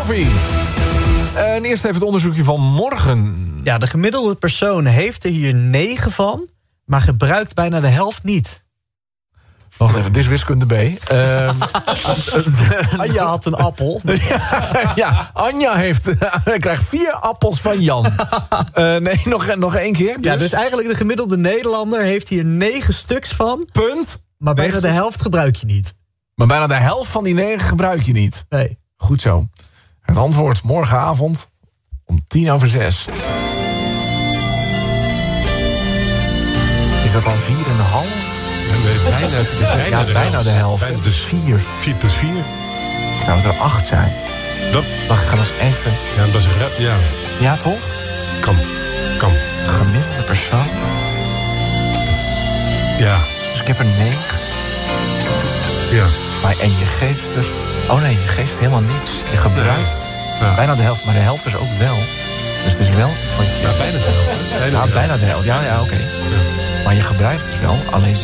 Koffie. En eerst even het onderzoekje van morgen. Ja, de gemiddelde persoon heeft er hier 9 van, maar gebruikt bijna de helft niet. Wacht even, dit is wiskunde B. Anja had een appel. Ja, Anja krijgt 4 appels van Jan. Nee, nog 1 keer. Dus. Ja, dus eigenlijk de gemiddelde Nederlander heeft hier 9 stuks van. Punt. Maar bijna de helft gebruik je niet. Maar bijna de helft van die 9 gebruik je niet. Nee. Goed zo. Het antwoord morgenavond om 5:10. Is dat dan 4,5? Bijna de helft. Bijna, dus 4. 4+4. Zou het er 8 zijn? Dat, Wacht, ik ga eens even... ja, dat is een grap, ja. Ja, toch? Kan. Gemiddelde persoon. Ja. Dus ik heb er 9. Ja. En je geeft er... Oh nee, je geeft helemaal niks. Je gebruikt bijna de helft, maar de helft is ook wel. Dus het is wel iets wat je... Ja, bijna de helft. Bijna de helft. Ja, oké. Ja. Maar je gebruikt dus wel, alleen